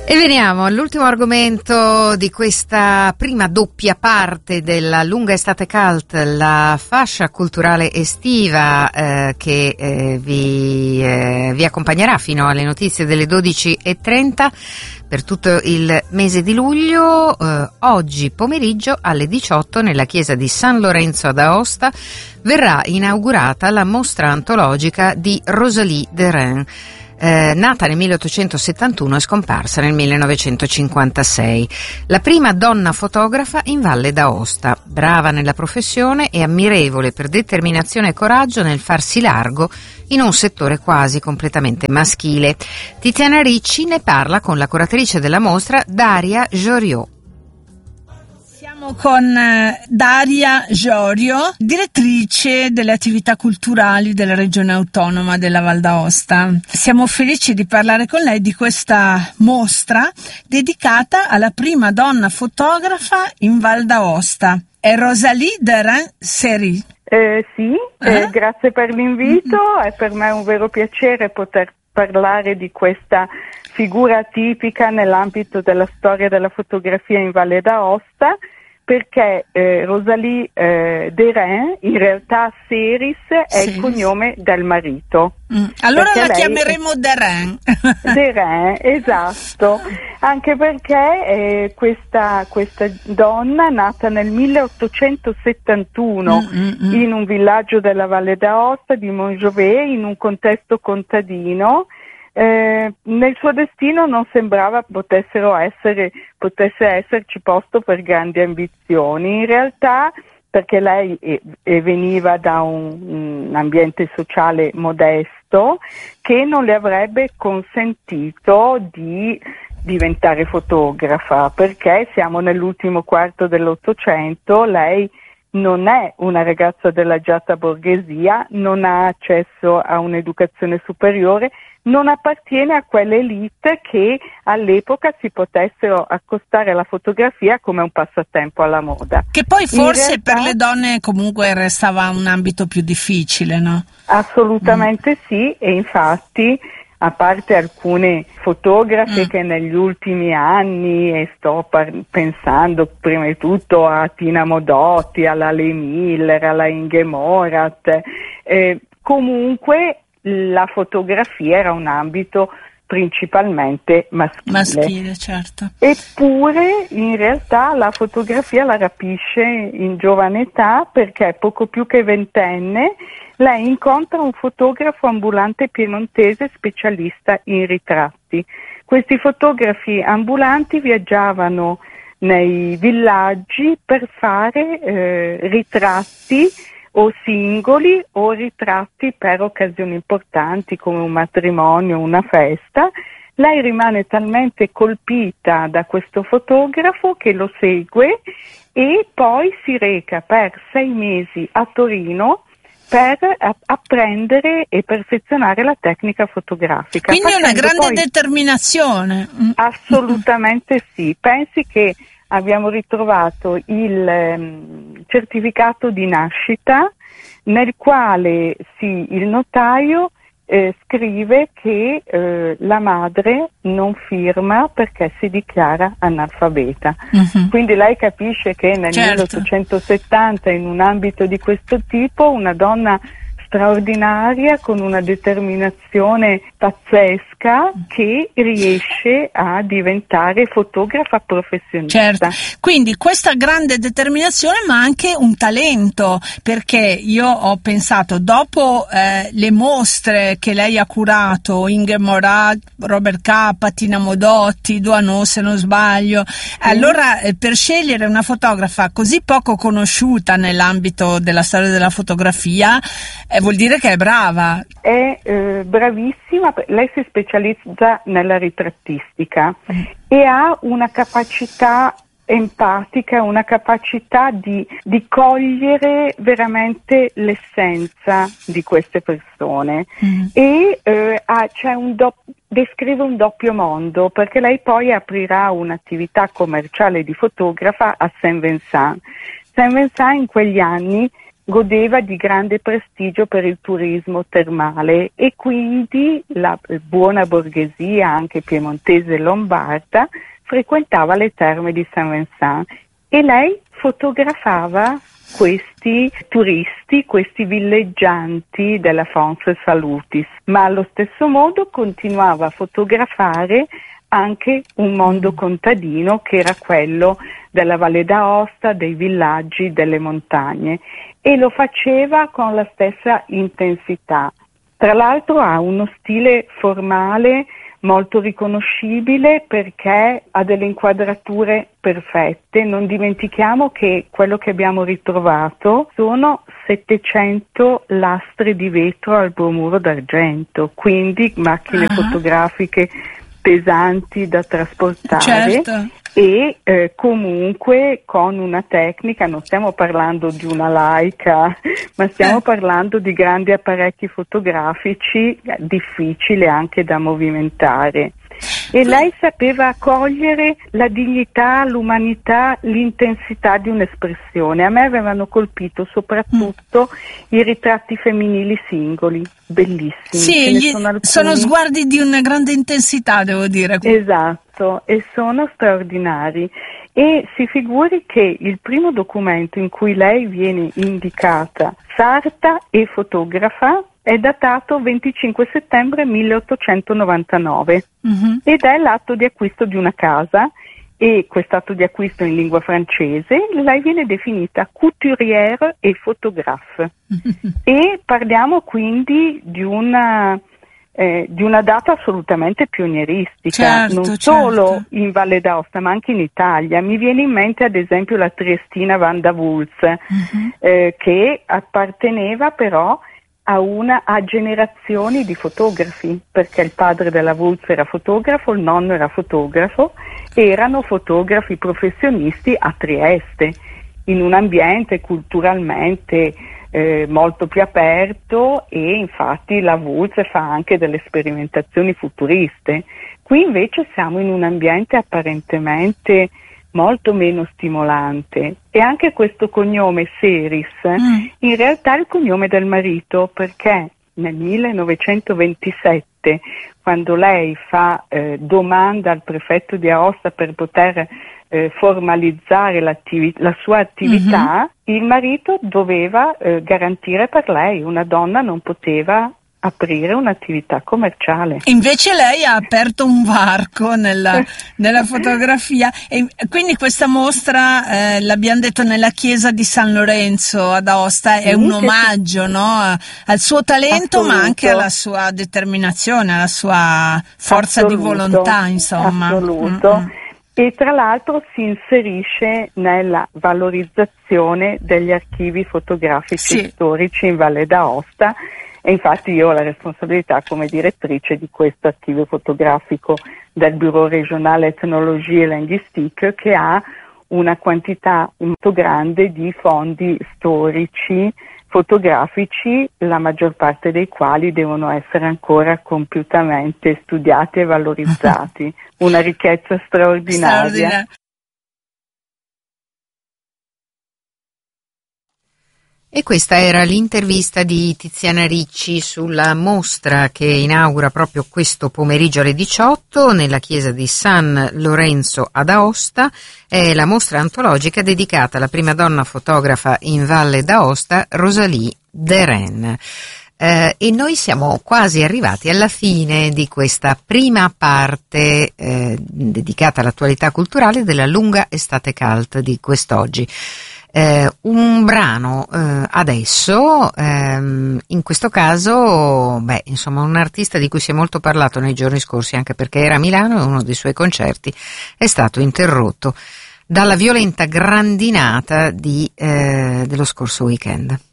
E veniamo all'ultimo argomento di questa prima doppia parte della lunga estate cult, la fascia culturale estiva che vi accompagnerà fino alle notizie delle 12:30 per tutto il mese di luglio. Oggi pomeriggio alle 18 nella chiesa di San Lorenzo ad Aosta verrà inaugurata la mostra antologica di Rosalie Derain. Nata nel 1871 e scomparsa nel 1956. La prima donna fotografa in Valle d'Aosta, brava nella professione e ammirevole per determinazione e coraggio nel farsi largo in un settore quasi completamente maschile. Tiziana Ricci ne parla con la curatrice della mostra, Daria Joriot. Siamo con Daria Joriot, direttrice delle attività culturali della regione autonoma della Val d'Aosta. Siamo felici di parlare con lei di questa mostra dedicata alla prima donna fotografa in Val d'Aosta. È Rosalie Derain-Seri. Sì, grazie per l'invito. È per me un vero piacere poter parlare di questa figura tipica nell'ambito della storia della fotografia in Valle d'Aosta, perché Rosalie Derain, in realtà Seris è il cognome del marito. Allora la chiameremo Derain. Derain, esatto, anche perché questa donna, nata nel 1871 in un villaggio della Valle d'Aosta di Montjovet, in un contesto contadino, nel suo destino non sembrava potesse esserci posto per grandi ambizioni. In realtà, perché lei veniva da un ambiente sociale modesto che non le avrebbe consentito di diventare fotografa, perché siamo nell'ultimo quarto dell'Ottocento, lei non è una ragazza dell'agiata borghesia, non ha accesso a un'educazione superiore, non appartiene a quelle elite che all'epoca si potessero accostare alla fotografia come un passatempo alla moda. Che poi forse per le donne comunque restava un ambito più difficile, no? Assolutamente sì, e infatti, a parte alcune fotografe che negli ultimi anni, e sto pensando prima di tutto a Tina Modotti, alla Lee Miller, alla Inge Morath, comunque la fotografia era un ambito principalmente maschile. Certo. Eppure in realtà la fotografia la rapisce in giovane età, perché poco più che ventenne lei incontra un fotografo ambulante piemontese specialista in ritratti. Questi fotografi ambulanti viaggiavano nei villaggi per fare ritratti o singoli o ritratti per occasioni importanti come un matrimonio, una festa. Lei rimane talmente colpita da questo fotografo che lo segue e poi si reca per 6 mesi a Torino per apprendere e perfezionare la tecnica fotografica. Quindi è una grande determinazione. Assolutamente sì. Pensi che abbiamo ritrovato il certificato di nascita nel quale il notaio scrive che la madre non firma perché si dichiara analfabeta. Quindi lei capisce che nel 1870, in un ambito di questo tipo, una donna straordinaria con una determinazione pazzesca che riesce a diventare fotografa professionista. Certo, quindi questa grande determinazione ma anche un talento, perché io ho pensato dopo le mostre che lei ha curato, Inge Morath, Robert Capa, Tina Modotti, Doisneau se non sbaglio, allora per scegliere una fotografa così poco conosciuta nell'ambito della storia della fotografia vuol dire che è brava. È bravissima, lei si specializza nella ritrattistica e ha una capacità empatica, una capacità di cogliere veramente l'essenza di queste persone e descrive un doppio mondo, perché lei poi aprirà un'attività commerciale di fotografa a Saint-Vincent. Saint-Vincent in quegli anni godeva di grande prestigio per il turismo termale e quindi la buona borghesia, anche piemontese e lombarda, frequentava le terme di Saint-Vincent e lei fotografava questi turisti, questi villeggianti della Fons Salutis, ma allo stesso modo continuava a fotografare anche un mondo contadino che era quello della Valle d'Aosta, dei villaggi, delle montagne, e lo faceva con la stessa intensità. Tra l'altro ha uno stile formale molto riconoscibile perché ha delle inquadrature perfette. Non dimentichiamo che quello che abbiamo ritrovato sono 700 lastre di vetro al bromuro d'argento, quindi macchine fotografiche pesanti da trasportare. Certo. E comunque con una tecnica, non stiamo parlando di una Leica, ma stiamo parlando di grandi apparecchi fotografici difficili anche da movimentare. E lei sapeva cogliere la dignità, l'umanità, l'intensità di un'espressione. A me avevano colpito soprattutto i ritratti femminili singoli, bellissimi. Sì, sono sguardi di una grande intensità, devo dire. Esatto, e sono straordinari. E si figuri che il primo documento in cui lei viene indicata sarta e fotografa è datato 25 settembre 1899 ed è l'atto di acquisto di una casa, e quest'atto di acquisto in lingua francese. Lei viene definita couturière et photographe e parliamo quindi di una data assolutamente pionieristica, certo, non solo in Valle d'Aosta ma anche in Italia. Mi viene in mente ad esempio la triestina Wanda Wulz, che apparteneva però a generazioni di fotografi, perché il padre della Wulz era fotografo, il nonno era fotografo, erano fotografi professionisti a Trieste, in un ambiente culturalmente molto più aperto, e infatti la Wulz fa anche delle sperimentazioni futuriste. Qui invece siamo in un ambiente apparentemente molto meno stimolante, e anche questo cognome Seris in realtà è il cognome del marito, perché nel 1927, quando lei fa domanda al prefetto di Aosta per poter formalizzare la sua attività, il marito doveva garantire per lei. Una donna non poteva aprire un'attività commerciale. Invece lei ha aperto un varco nella fotografia, e quindi questa mostra, l'abbiamo detto, nella chiesa di San Lorenzo ad Aosta, è un omaggio, no? Al suo talento, ma anche alla sua determinazione, alla sua forza di volontà, insomma. Assoluto. E tra l'altro si inserisce nella valorizzazione degli archivi fotografici storici in Valle d'Aosta. E infatti io ho la responsabilità come direttrice di questo archivio fotografico del Bureau Régionale Ethnologie et Linguistique, che ha una quantità molto grande di fondi storici fotografici, la maggior parte dei quali devono essere ancora compiutamente studiati e valorizzati. Una ricchezza straordinaria. E questa era l'intervista di Tiziana Ricci sulla mostra che inaugura proprio questo pomeriggio alle 18 nella chiesa di San Lorenzo ad Aosta. È la mostra antologica dedicata alla prima donna fotografa in Valle d'Aosta, Rosalie Derain. E noi siamo quasi arrivati alla fine di questa prima parte dedicata all'attualità culturale della lunga estate cult di quest'oggi. Un brano adesso, in questo caso, un artista di cui si è molto parlato nei giorni scorsi, anche perché era a Milano e uno dei suoi concerti è stato interrotto dalla violenta grandinata dello scorso weekend.